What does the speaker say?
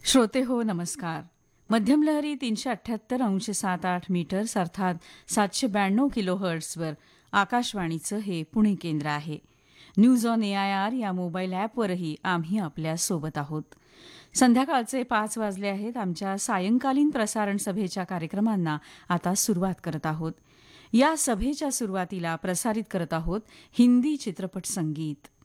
श्रोते हो नमस्कार. मध्यम लहरी 378.78 मीटर्स अर्थात 792 किलोहर्ट्झवर आकाशवाणीचं हे पुणे केंद्र आहे. न्यूज ऑन AIR या मोबाईल ॲपवरही आम्ही आपल्या सोबत आहोत. संध्याकाळचे 5 वाजले आहेत. आमच्या सायंकालीन प्रसारण सभेच्या कार्यक्रमांना आता सुरुवात करत आहोत. या सभेच्या सुरुवातीला प्रसारित करत आहोत हिंदी चित्रपट संगीत.